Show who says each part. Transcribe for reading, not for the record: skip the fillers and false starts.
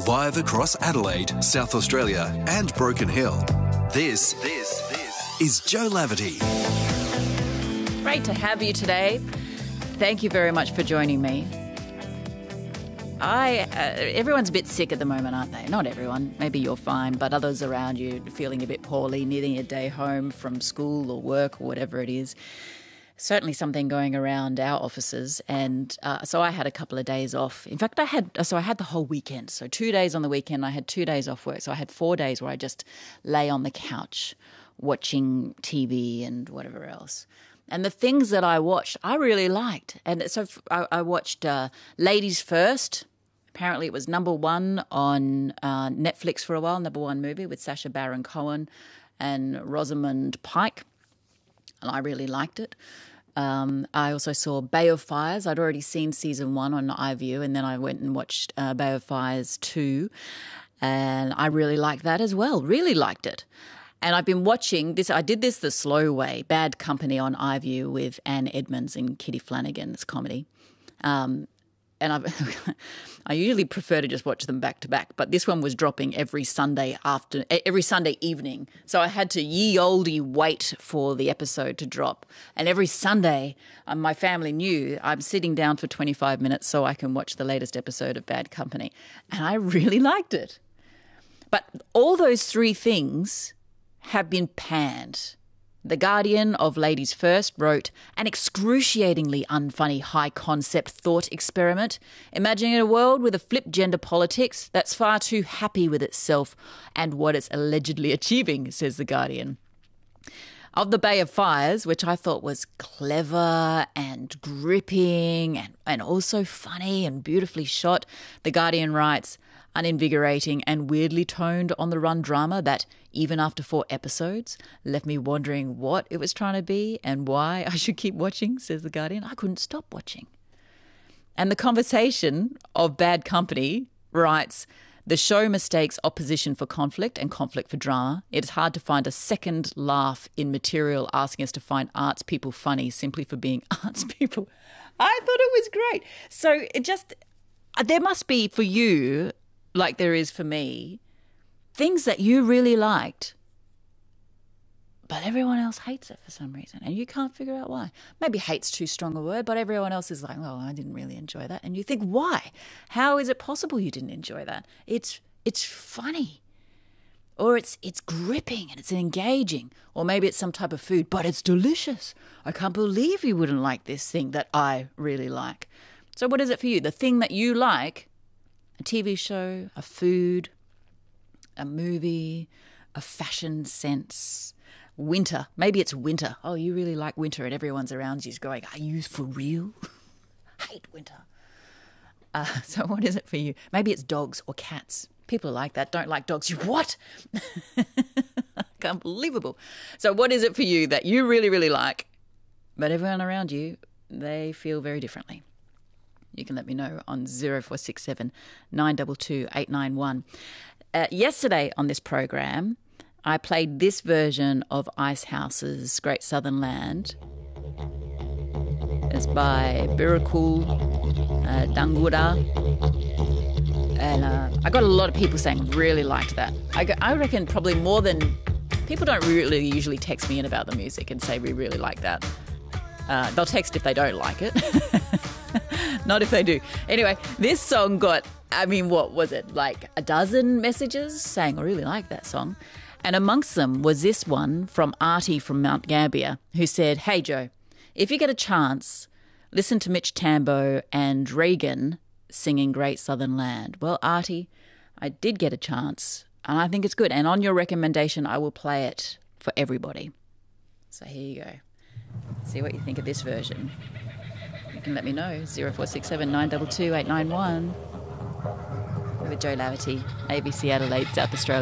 Speaker 1: Live across Adelaide, South Australia and Broken Hill. This is Joe Laverty.
Speaker 2: Great to have you today. Thank you very much for joining me. Everyone's a bit sick at the moment, aren't they? Not everyone. Maybe you're fine, but others around you feeling a bit poorly, needing a day home from school or work or whatever it is. Certainly something going around our offices, and so I had a couple of days off. In fact, I had the whole weekend. So 2 days on the weekend, I had 2 days off work. So I had 4 days where I just lay on the couch watching TV and whatever else. And the things that I watched, I really liked. And so I watched Ladies First. Apparently it was number one on Netflix for a while, number one movie with Sacha Baron Cohen and Rosamund Pike. And I really liked it. I also saw Bay of Fires. I'd already seen season 1 on iView, and then I went and watched Bay of Fires 2, and I really liked that as well. Really liked it. And I've been watching this. I did this the slow way, Bad Company on iView with Anne Edmonds and Kitty Flanagan. It's comedy. And I usually prefer to just watch them back to back, but this one was dropping every Sunday evening. So I had to ye olde wait for the episode to drop. And every Sunday, my family knew I'm sitting down for 25 minutes so I can watch the latest episode of Bad Company. And I really liked it. But all those three things have been panned. The Guardian of Ladies First wrote, an excruciatingly unfunny high-concept thought experiment, imagining a world with a flipped gender politics that's far too happy with itself and what it's allegedly achieving, says The Guardian. Of the Bay of Fires, which I thought was clever and gripping and also funny and beautifully shot, The Guardian writes, uninvigorating and weirdly toned on-the-run drama that, even after 4 episodes, left me wondering what it was trying to be and why I should keep watching, says The Guardian. I couldn't stop watching. And The Conversation of Bad Company writes, the show mistakes opposition for conflict and conflict for drama. It is hard to find a second laugh in material asking us to find arts people funny simply for being arts people. I thought it was great. So there must be for you, like there is for me, things that you really liked, but everyone else hates it for some reason, and you can't figure out why. Maybe hate's too strong a word, but everyone else is like, oh, I didn't really enjoy that. And you think, why? How is it possible you didn't enjoy that? It's funny, or it's gripping and it's engaging, or maybe it's some type of food, but it's delicious. I can't believe you wouldn't like this thing that I really like. So what is it for you? The thing that you like, a TV show, a food, a movie, a fashion sense, winter. Maybe it's winter. Oh, you really like winter and everyone's around you's going, are you for real? I hate winter. So what is it for you? Maybe it's dogs or cats. People are like that, don't like dogs. You what? Unbelievable. So what is it for you that you really, really like, but everyone around you, they feel very differently? You can let me know on 0467 922 891. Yesterday on this program, I played this version of Icehouse's Great Southern Land. It's by Birakul Dangura. And I got a lot of people saying really liked that. I reckon probably more than... People don't really usually text me in about the music and say we really like that. They'll text if they don't like it. Not if they do. Anyway, this song got, what was it? Like a dozen messages saying, I really like that song. And amongst them was this one from Artie from Mount Gambier, who said, hey, Joe, if you get a chance, listen to Mitch Tambo and Reagan singing Great Southern Land. Well, Artie, I did get a chance, and I think it's good. And on your recommendation, I will play it for everybody. So here you go. See what you think of this version. You can let me know, 0467 922 891 with Joe Laverty, ABC Adelaide, South Australia.